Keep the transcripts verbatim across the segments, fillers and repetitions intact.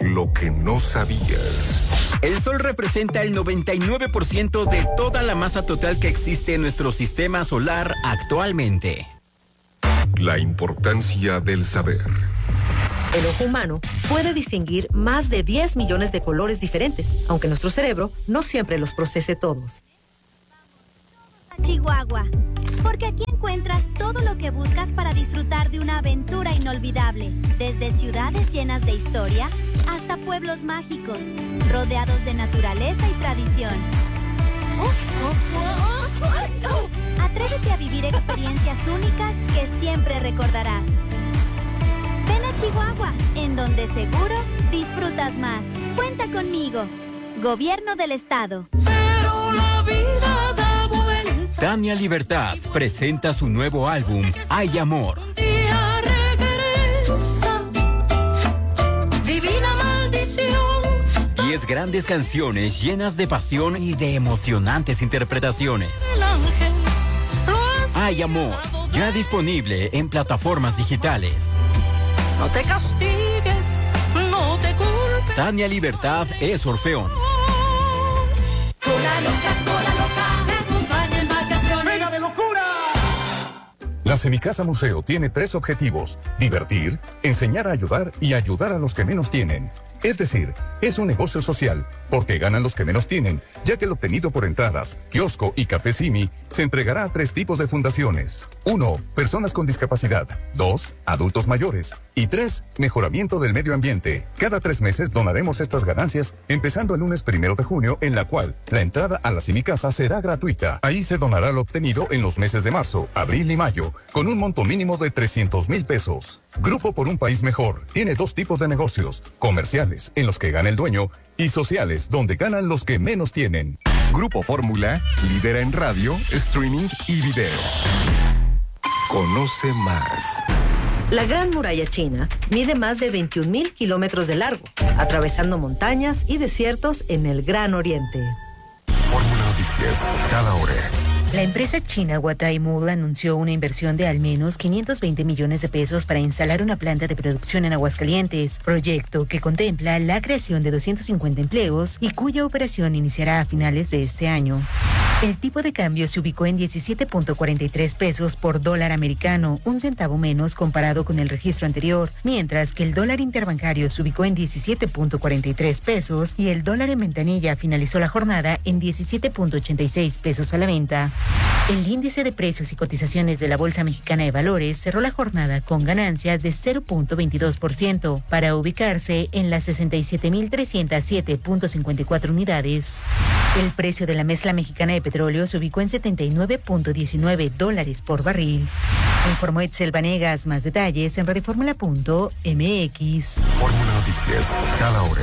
Lo que no sabías. El Sol representa el noventa y nueve por ciento de toda la masa total que existe en nuestro sistema solar actualmente. La importancia del saber. El ojo humano puede distinguir más de diez millones de colores diferentes, aunque nuestro cerebro no siempre los procese todos. Chihuahua, porque aquí encuentras todo lo que buscas para disfrutar de una aventura inolvidable, desde ciudades llenas de historia hasta pueblos mágicos, rodeados de naturaleza y tradición. Atrévete a vivir experiencias únicas que siempre recordarás. Ven a Chihuahua, en donde seguro disfrutas más. Cuenta conmigo. Gobierno del Estado. Pero la vida da vuelta. Tania Libertad presenta su nuevo álbum, Hay Amor. Día regresa. Divina maldición. Diez grandes canciones llenas de pasión y de emocionantes interpretaciones. El ángel lo has Hay Amor, ya disponible en plataformas digitales. No te castigues, no te culpes. Tania Libertad es Orfeón. Cola loca, cola loca, te acompaña en vacaciones. ¡Venga de locura! La Semicasa Museo tiene tres objetivos: divertir, enseñar a ayudar y ayudar a los que menos tienen. Es decir, es un negocio social, porque ganan los que menos tienen, ya que el obtenido por entradas, kiosco y café Simi se entregará a tres tipos de fundaciones. Uno, personas con discapacidad. Dos, adultos mayores. Y tres, mejoramiento del medio ambiente. Cada tres meses donaremos estas ganancias, empezando el lunes primero de junio, en la cual la entrada a la Semicasa será gratuita. Ahí se donará lo obtenido en los meses de marzo, abril y mayo, con un monto mínimo de trescientos mil pesos. Grupo por un País Mejor tiene dos tipos de negocios: comerciales, en los que gana el dueño, y sociales, donde ganan los que menos tienen. Grupo Fórmula lidera en radio, streaming y video. Conoce más. La Gran Muralla China mide más de veintiún mil kilómetros de largo, atravesando montañas y desiertos en el Gran Oriente. Fórmula Noticias, cada hora. La empresa china Huatai Mall anunció una inversión de al menos quinientos veinte millones de pesos para instalar una planta de producción en Aguascalientes, proyecto que contempla la creación de doscientos cincuenta empleos y cuya operación iniciará a finales de este año. El tipo de cambio se ubicó en diecisiete punto cuarenta y tres pesos por dólar americano, un centavo menos comparado con el registro anterior, mientras que el dólar interbancario se ubicó en diecisiete punto cuarenta y tres pesos y el dólar en ventanilla finalizó la jornada en diecisiete punto ochenta y seis pesos a la venta. El índice de precios y cotizaciones de la Bolsa Mexicana de Valores cerró la jornada con ganancias de cero punto veintidós por ciento para ubicarse en las sesenta y siete mil trescientos siete punto cincuenta y cuatro unidades. El precio de la mezcla mexicana de petróleo se ubicó en setenta y nueve punto diecinueve dólares por barril. Informó Etzel Vanegas. Más detalles en radioformula punto m x. Fórmula Noticias, cada hora.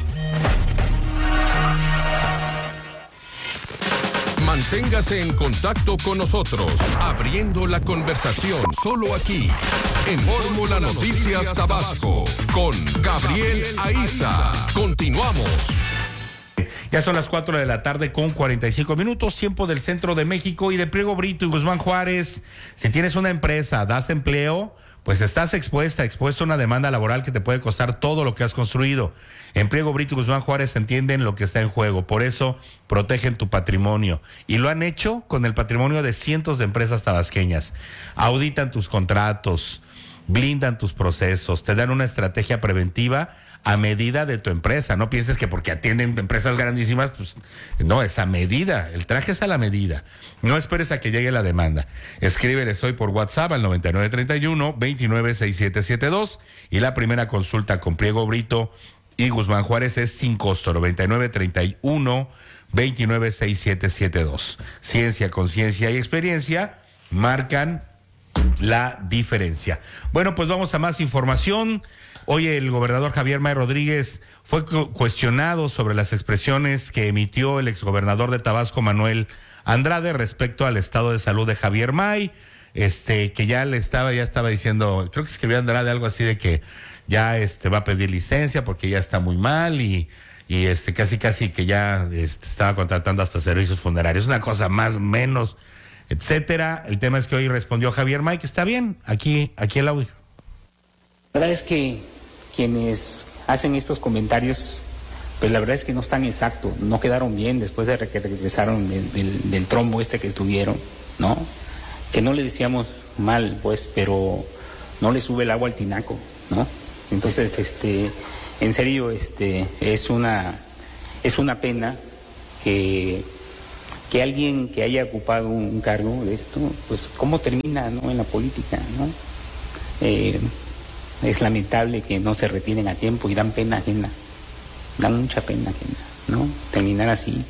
Manténgase en contacto con nosotros, abriendo la conversación solo aquí, en Fórmula Noticias Tabasco, con Gabriel Aiza. Continuamos. Ya son las cuatro de la tarde con cuarenta y cinco minutos, tiempo del centro de México y de Priego Brito y Guzmán Juárez. Si tienes una empresa, das empleo, pues estás expuesta, expuesto a una demanda laboral que te puede costar todo lo que has construido. En Priego Brito y Guzmán Juárez entienden lo que está en juego, por eso protegen tu patrimonio. Y lo han hecho con el patrimonio de cientos de empresas tabasqueñas. Auditan tus contratos, blindan tus procesos, te dan una estrategia preventiva a medida de tu empresa. No pienses que porque atienden empresas grandísimas, pues no, es a medida. El traje es a la medida. No esperes a que llegue la demanda. Escríbeles hoy por WhatsApp al noventa y nueve treinta y uno, veintinueve sesenta y siete setenta y dos y la primera consulta con Priego Brito y Guzmán Juárez es sin costo, noventa y nueve treinta y uno, veintinueve sesenta y siete setenta y dos. Ciencia, conciencia y experiencia marcan la diferencia. Bueno, pues vamos a más información. Hoy el gobernador Javier May Rodríguez fue cu- cuestionado sobre las expresiones que emitió el exgobernador de Tabasco, Manuel Andrade, respecto al estado de salud de Javier May, este, que ya le estaba, ya estaba diciendo, creo que escribió Andrade algo así de que ya este va a pedir licencia porque ya está muy mal y, y este casi casi que ya este, estaba contratando hasta servicios funerarios, una cosa más, menos, etcétera. El tema es que hoy respondió Javier May que está bien, aquí, aquí el audio. La verdad es que quienes hacen estos comentarios, pues la verdad es que no están exactos, no quedaron bien después de que regresaron del, del, del trombo este que estuvieron, ¿no? Que no le decíamos mal, pues, pero no le sube el agua al tinaco, ¿no? Entonces, este, en serio, este, es una, es una pena que, que alguien que haya ocupado un cargo de esto, pues, ¿cómo termina, no, en la política, no? Eh, es lamentable que no se retiren a tiempo y dan pena ajena, dan mucha pena ajena, ¿no? Terminar así,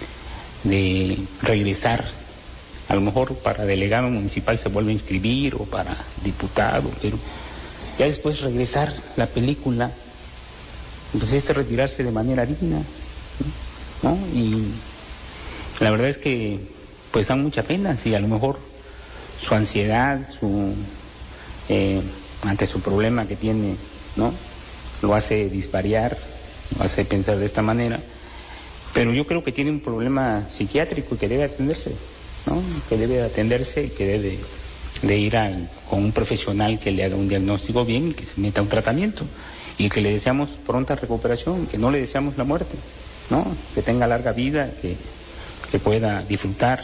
de regresar, a lo mejor para delegado municipal se vuelve a inscribir o para diputado, pero ya después regresar la película, pues es retirarse de manera digna, ¿no? Y la verdad es que pues dan mucha pena, si a lo mejor su ansiedad, su eh, ante su problema que tiene, ¿no? Lo hace disvariar, lo hace pensar de esta manera, pero yo creo que tiene un problema psiquiátrico y que debe atenderse, ¿no? Que debe atenderse y que debe de ir a, con un profesional que le haga un diagnóstico bien y que se meta a un tratamiento y que le deseamos pronta recuperación, que no le deseamos la muerte, ¿no? Que tenga larga vida, que, que pueda disfrutar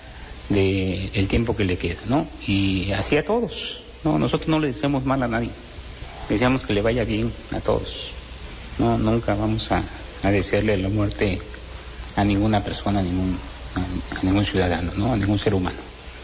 de el tiempo que le queda, ¿no? Y así a todos, ¿no? Nosotros no le deseamos mal a nadie, deseamos que le vaya bien a todos, no, nunca vamos a, a desearle la muerte a ninguna persona, a ningún, a, a ningún ciudadano, ¿no? A ningún ser humano.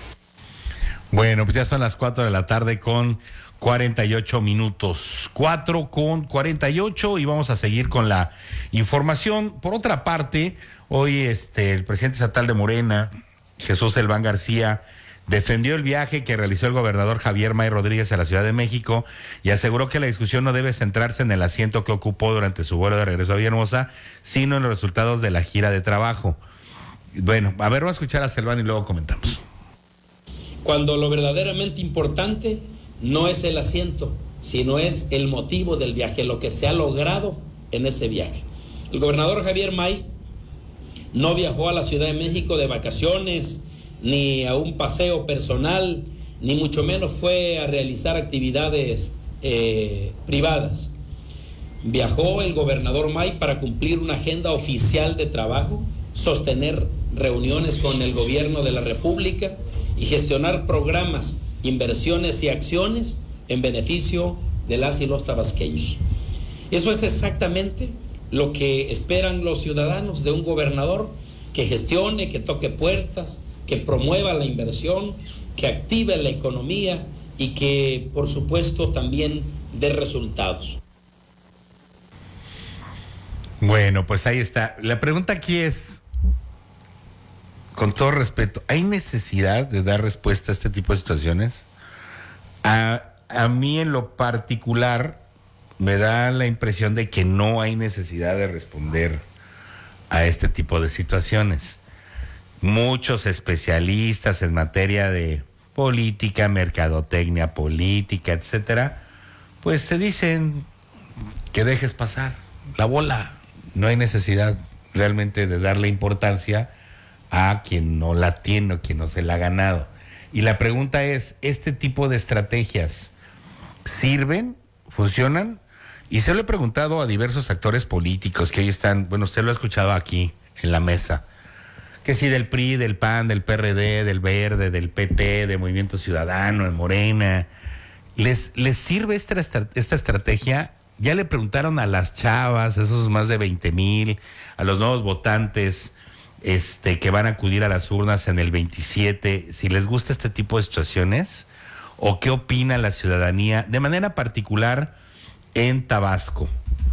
Bueno, pues ya son las cuatro de la tarde con cuarenta y ocho minutos. cuatro con cuarenta y ocho y vamos a seguir con la información. Por otra parte, hoy este el presidente estatal de Morena, Jesús Elván García, defendió el viaje que realizó el gobernador Javier May Rodríguez a la Ciudad de México y aseguró que la discusión no debe centrarse en el asiento que ocupó durante su vuelo de regreso a Villahermosa, sino en los resultados de la gira de trabajo. Bueno, a ver, vamos a escuchar a Selván y luego comentamos. Cuando lo verdaderamente importante no es el asiento, sino es el motivo del viaje, lo que se ha logrado en ese viaje. El gobernador Javier May no viajó a la Ciudad de México de vacaciones, ni a un paseo personal, ni mucho menos fue a realizar actividades eh, privadas. Viajó el gobernador May para cumplir una agenda oficial de trabajo, sostener reuniones con el gobierno de la República y gestionar programas, inversiones y acciones en beneficio de las y los tabasqueños. Eso es exactamente lo que esperan los ciudadanos de un gobernador que gestione, que toque puertas, que promueva la inversión, que active la economía y que, por supuesto, también dé resultados. Bueno, pues ahí está. La pregunta aquí es, con todo respeto, ¿hay necesidad de dar respuesta a este tipo de situaciones? A, a mí en lo particular me da la impresión de que no hay necesidad de responder a este tipo de situaciones. Muchos especialistas en materia de política, mercadotecnia política, etcétera, pues se dicen que dejes pasar la bola. No hay necesidad realmente de darle importancia a quien no la tiene o quien no se la ha ganado. Y la pregunta es, ¿este tipo de estrategias sirven? ¿Funcionan? Y se lo he preguntado a diversos actores políticos que hoy están, bueno, usted lo ha escuchado aquí en la mesa, que sí, del P R I, del P A N, del P R D, del Verde, del P T, de Movimiento Ciudadano, de Morena. ¿Les, les sirve esta, esta estrategia? Ya le preguntaron a las chavas, esos más de veinte mil, a los nuevos votantes este, que van a acudir a las urnas en el veintisiete, si les gusta este tipo de situaciones, o qué opina la ciudadanía, de manera particular en Tabasco.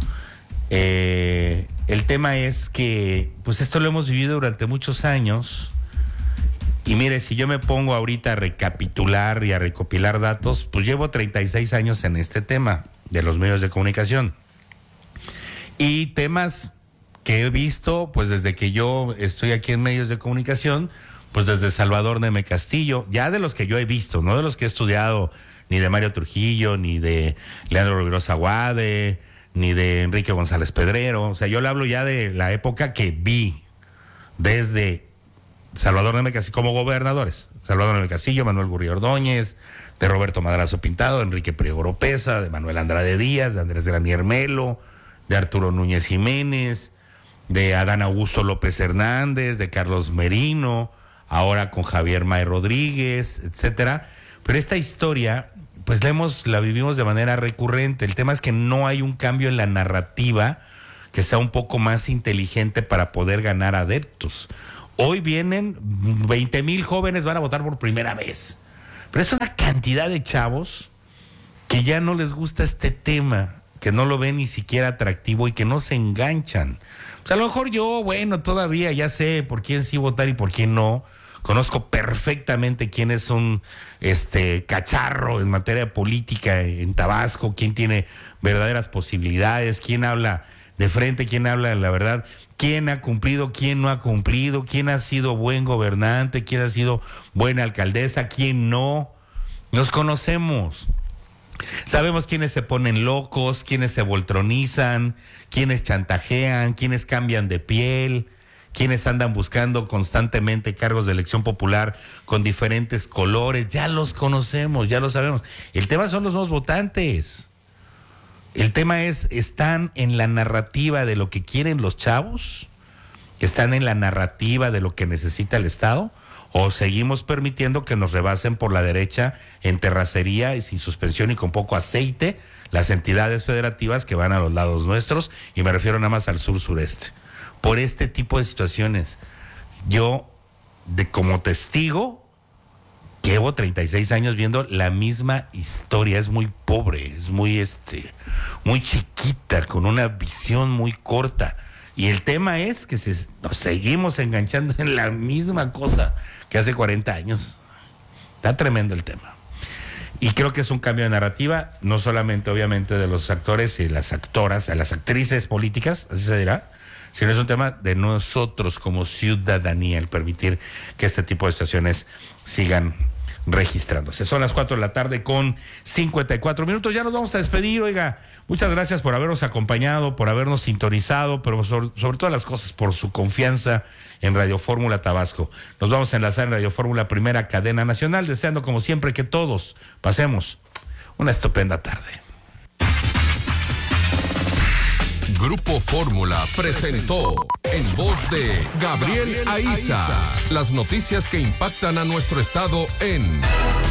Eh, el tema es que, pues esto lo hemos vivido durante muchos años, y mire, si yo me pongo ahorita a recapitular y a recopilar datos, pues llevo treinta y seis años en este tema de los medios de comunicación. Y temas que he visto, pues desde que yo estoy aquí en medios de comunicación, pues desde Salvador Neme Castillo, ya de los que yo he visto, no de los que he estudiado, ni de Mario Trujillo, ni de Leandro Rovirosa Guade, ni de Enrique González Pedrero. O sea, yo le hablo ya de la época que vi, desde Salvador Neme Castillo, como gobernadores, Salvador Neme Castillo, Manuel Gurría Ordóñez, de Roberto Madrazo Pintado, de Enrique Priego Oropesa, de Manuel Andrade Díaz, de Andrés Granier Melo, de Arturo Núñez Jiménez, de Adán Augusto López Hernández, de Carlos Merino, ahora con Javier May Rodríguez, etcétera. Pero esta historia, pues la hemos, la vivimos de manera recurrente. El tema es que no hay un cambio en la narrativa que sea un poco más inteligente para poder ganar adeptos. Hoy vienen veinte mil jóvenes, van a votar por primera vez. Pero es una cantidad de chavos que ya no les gusta este tema, que no lo ven ni siquiera atractivo y que no se enganchan. O sea, a lo mejor yo, bueno, todavía ya sé por quién sí votar y por quién no. Conozco perfectamente quién es un este cacharro en materia política en Tabasco, quién tiene verdaderas posibilidades, quién habla de frente, quién habla de la verdad, quién ha cumplido, quién no ha cumplido, quién ha sido buen gobernante, quién ha sido buena alcaldesa, quién no. Nos conocemos. Sabemos quiénes se ponen locos, quiénes se voltronizan, quiénes chantajean, quiénes cambian de piel, quiénes andan buscando constantemente cargos de elección popular con diferentes colores. Ya los conocemos, ya lo sabemos. El tema son los nuevos votantes. El tema es, ¿están en la narrativa de lo que quieren los chavos? ¿Están en la narrativa de lo que necesita el Estado? ¿O seguimos permitiendo que nos rebasen por la derecha en terracería y sin suspensión y con poco aceite las entidades federativas que van a los lados nuestros? Y me refiero nada más al sur-sureste. Por este tipo de situaciones, yo, de como testigo, llevo treinta y seis años viendo la misma historia. Es muy pobre, es muy este, muy chiquita, con una visión muy corta. Y el tema es que se, nos seguimos enganchando en la misma cosa que hace cuarenta años. Está tremendo el tema. Y creo que es un cambio de narrativa, no solamente obviamente de los actores y las actoras, de las actrices políticas, así se dirá, sino es un tema de nosotros como ciudadanía, el permitir que este tipo de situaciones sigan registrándose. Son las cuatro de la tarde con cincuenta y cuatro minutos. Ya nos vamos a despedir. Oiga, muchas gracias por habernos acompañado, por habernos sintonizado, pero sobre, sobre todas las cosas por su confianza en Radio Fórmula Tabasco. Nos vamos a enlazar en Radio Fórmula, primera cadena nacional, deseando como siempre que todos pasemos una estupenda tarde. Grupo Fórmula presentó en voz de Gabriel Aiza las noticias que impactan a nuestro estado en